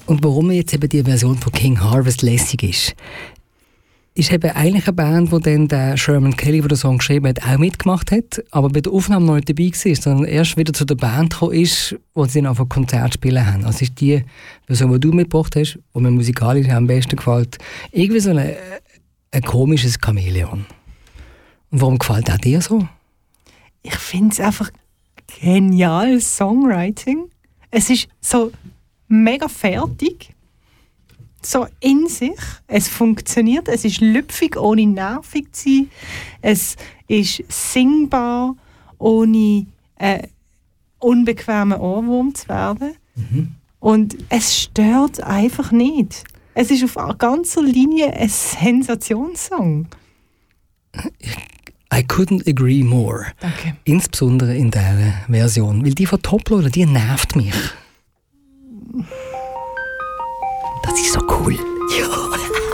Und warum jetzt eben die Version von King Harvest lässig ist eben eigentlich eine Band, wo dann der Sherman Kelly, der den Song geschrieben hat, auch mitgemacht hat, aber bei der Aufnahme noch nicht dabei war, sondern erst wieder zu der Band gekommen ist, wo sie dann auf ein Konzert spielen haben. Also ist die Version, die du mitgebracht hast, die mir musikalisch am besten gefällt, irgendwie so ein komisches Chamäleon. Und warum gefällt auch dir so? Ich finde es einfach geniales Songwriting. Es ist so mega fertig. So in sich. Es funktioniert. Es ist lüpfig, ohne nervig zu sein. Es ist singbar, ohne unbequemen Ohrwurm zu werden. Mhm. Und es stört einfach nicht. Es ist auf ganzer Linie ein Sensationssong. I couldn't agree more. Danke. Insbesondere in dieser Version. Weil die von Toploader, die nervt mich. Das ist so cool. Ja.